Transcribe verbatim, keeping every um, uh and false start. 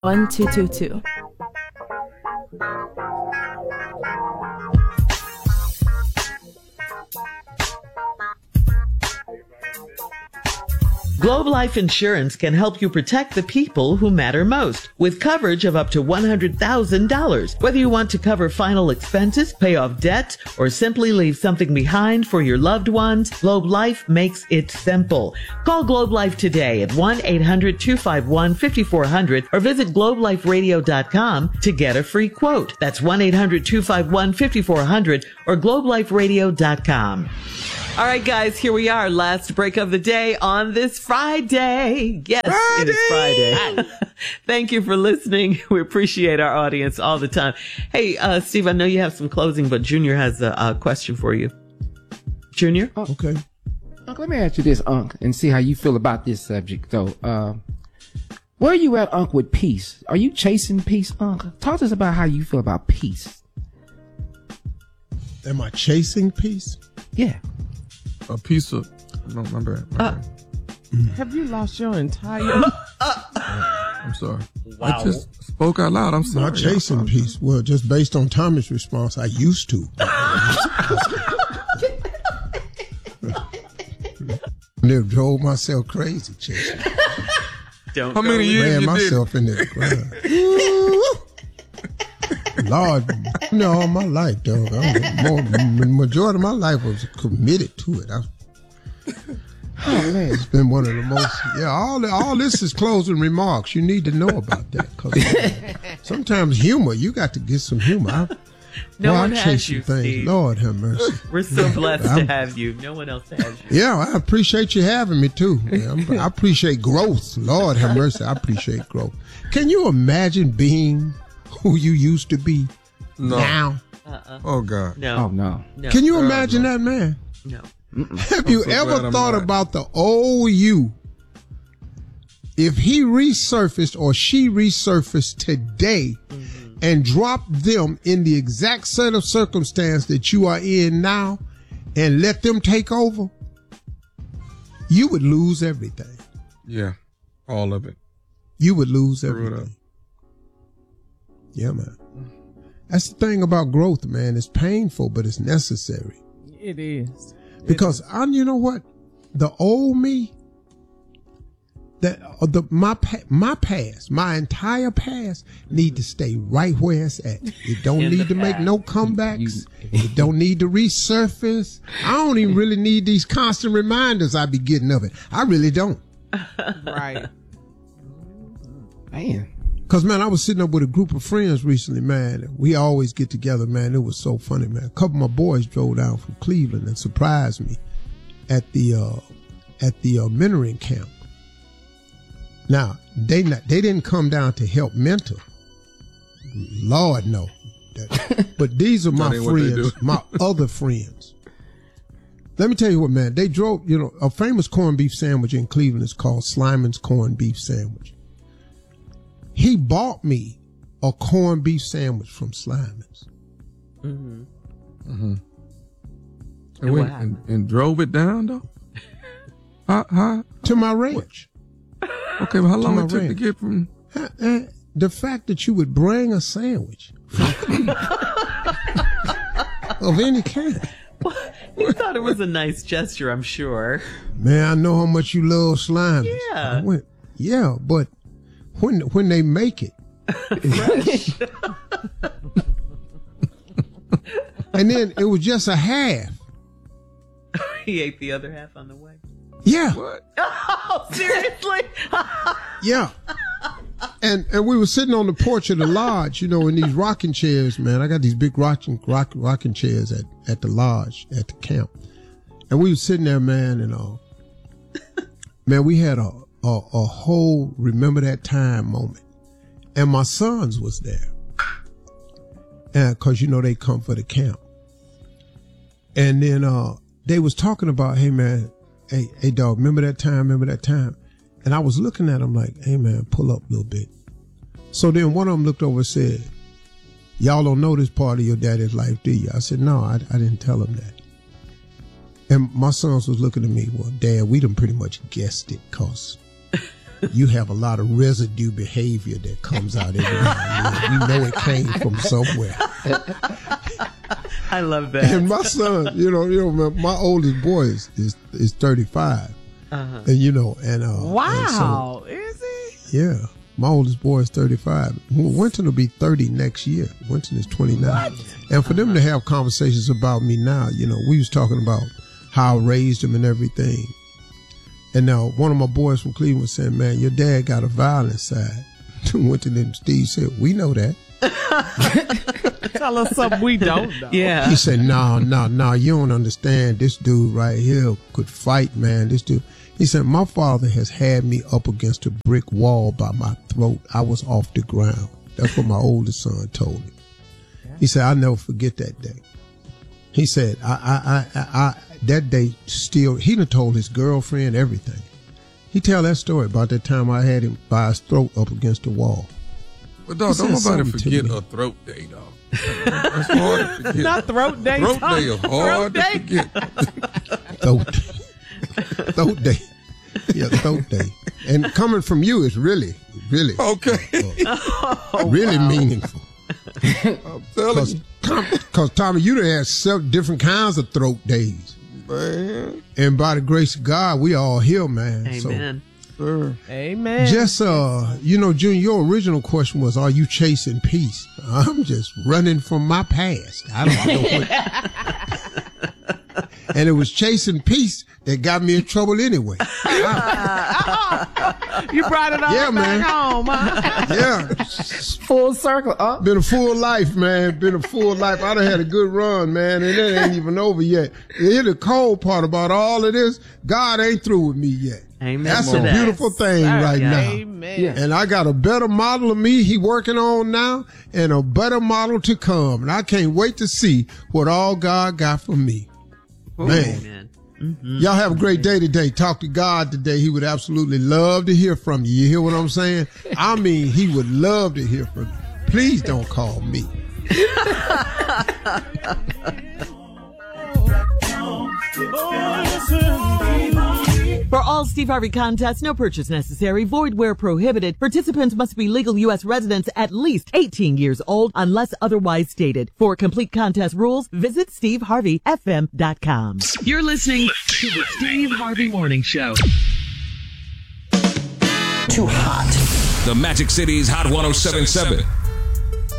one two two two. Globe Life Insurance can help you protect the people who matter most with coverage of up to one hundred thousand dollars. Whether you want to cover final expenses, pay off debt, or simply leave something behind for your loved ones, Globe Life makes it simple. Call Globe Life today at one eight hundred two five one five four zero zero or visit globe life radio dot com to get a free quote. That's one eight hundred two five one five four zero zero or globe life radio dot com. All right, guys, here we are. Last break of the day on this Friday. Yes, Friday! It is Friday. Thank you for listening. We appreciate our audience all the time. Hey, uh, Steve, I know you have some closing, but Junior has a, a question for you. Junior? Oh, okay. Unc, let me ask you this, Unc, and see how you feel about this subject, though. Uh, where are you at, Unc, with peace? Are you chasing peace, Unc? Talk to us about how you feel about peace. Am I chasing peace? Yeah. A piece of, I don't remember. Uh, have you lost your entire? I'm sorry. Wow. I just spoke out loud. I'm sorry. Not chasing I'm, peace. Well, just based on Tommy's response, I used to. Never drove myself crazy, chasing. Don't. How many years ran you myself did? in there. Lord, you know, all my life, dog. More, the majority of my life was committed to it. I, oh man, it's been one of the most. Yeah, all the, all this is closing remarks. You need to know about that because sometimes humor, you got to get some humor. I, no well, one I has you, things. Steve. Lord have mercy. We're so blessed to have you. No one else has you. Yeah, I appreciate you having me too. Yeah, I appreciate growth. Lord have mercy. I appreciate growth. Can you imagine being who you used to be no. now? Uh-uh. Oh, God. No. Oh, no. no. Can you God, imagine no. that, man? No. Mm-mm. Have you so ever thought not. about the old you? If he resurfaced or she resurfaced today mm-hmm. and dropped them in the exact set of circumstance that you are in now and let them take over, you would lose everything. Yeah. All of it. You would lose Screw everything. Yeah, man. That's the thing about growth, man. It's painful, but it's necessary. It is. Because I, you know what? The old me, that uh, the my my past, my entire past, need to stay right where it's at. It don't In need to past. make no comebacks. It don't need to resurface. I don't even really need these constant reminders I be getting of it. I really don't. Right. Man. Cause man, I was sitting up with a group of friends recently, man. And we always get together, man. It was so funny, man. A couple of my boys drove down from Cleveland and surprised me at the uh, at the uh, mentoring camp. Now they not, they didn't come down to help mentor. Lord no, that, but these are my friends, my other friends. Let me tell you what, man. They drove. You know, a famous corned beef sandwich in Cleveland is called Slyman's corned beef sandwich. He bought me a corned beef sandwich from Slyman's. Mm-hmm. Mm-hmm. And, And we, what and, and drove it down, though? How, how, to my ranch. Okay, well, how long my it took ranch. to get from... Uh, uh, the fact that you would bring a sandwich from of any kind. You thought it was a nice gesture, I'm sure. Man, I know how much you love Slyman's. Yeah. I went, yeah, but when when they make it. And then it was just a half. He ate the other half on the way. Yeah. What? Oh, seriously? Yeah. And and we were sitting on the porch of the lodge, you know, in these rocking chairs, man. I got these big rocking rock, rocking chairs at, at the lodge, at the camp. And we were sitting there, man, and uh, man, we had a, a a whole remember that time moment. And my sons was there. And cause you know they come for the camp. And then uh they was talking about, hey man, hey, hey dog, remember that time, remember that time? And I was looking at him like, hey man, pull up a little bit. So then one of them looked over and said, y'all don't know this part of your daddy's life, do you? I said, no, I, I didn't tell him that. And my sons was looking at me, well, Dad, we done pretty much guessed it, cause you have a lot of residue behavior that comes out every now and then. You know it came from somewhere. I love that. And my son, you know, you know, my, my oldest boy is is, is thirty-five, uh-huh. and you know, and uh, wow, and so, is he? Yeah, my oldest boy is thirty-five. Winston will be thirty next year. Winston is twenty-nine, what? And for uh-huh. them to have conversations about me now, you know, we was talking about how I raised him and everything. And now one of my boys from Cleveland was saying, "Man, your dad got a violent side." Winston and Steve said, "We know that." Tell us something we don't know. Yeah. He said, no, no, no, you don't understand. This dude right here could fight, man. This dude. He said, my father has had me up against a brick wall by my throat. I was off the ground. That's what my oldest son told me. He said, I'll never forget that day. He said, I, I, I, I, that day still, he done told his girlfriend everything. He tell that story about that time I had him by his throat up against the wall. But dog, don't nobody forget a throat day, dog. That's hard to forget. Not throat day. Throat day is hard to forget. Throat, throat day. Yeah, throat day. And coming from you is really, really, okay, uh, oh, really wow. meaningful. I'm telling you. Because, Tommy, you done had several different kinds of throat days. Man. And by the grace of God, we all here, man. Amen. So, Sure. Amen. Just, uh, you know, Junior, your original question was, are you chasing peace? I'm just running from my past. I don't know what. And it was chasing peace that got me in trouble anyway. You brought it all yeah, back man. home, huh? Yeah. Full circle up. Been a full life, man. Been a full life. I done had a good run, man, and it ain't even over yet. Here's the cold part about all of this. God ain't through with me yet. Amen. That's a that. beautiful thing Sorry, right yeah. now. Amen. Yeah. And I got a better model of me he working on now and a better model to come. And I can't wait to see what all God got for me. Ooh, man. Amen. Mm-hmm. Y'all have a great day today. Talk to God today. He would absolutely love to hear from you. You hear what I'm saying? I mean, he would love to hear from you. Please don't call me. For all Steve Harvey contests, no purchase necessary, void where prohibited. Participants must be legal U S residents at least eighteen years old unless otherwise stated. For complete contest rules, visit steve harvey f m dot com. You're listening to the Steve Harvey Morning Show. Too hot. The Magic City's Hot one oh seven point seven.